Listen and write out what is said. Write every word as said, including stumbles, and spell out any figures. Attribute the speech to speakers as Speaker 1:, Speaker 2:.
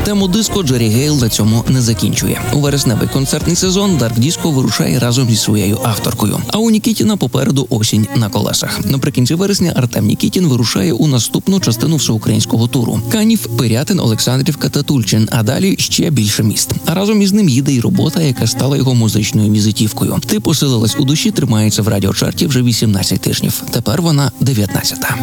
Speaker 1: Тему диско Джері Гейл на цьому не закінчує. У вересневий концертний сезон Дарк Диско вирушає разом зі своєю авторкою. А у Нікітіна попереду осінь на колесах. Наприкінці вересня Артем Нікітін вирушає у наступну частину всеукраїнського туру. Канів, Пирятин, Олександрівка та Тульчин, а далі ще більше міст. А разом із ним їде й робота, яка стала його музичною візитівкою. Ти поселилась у душі, тримається в радіочарті вже вісімнадцять тижнів. Тепер вона дев'ятнадцята.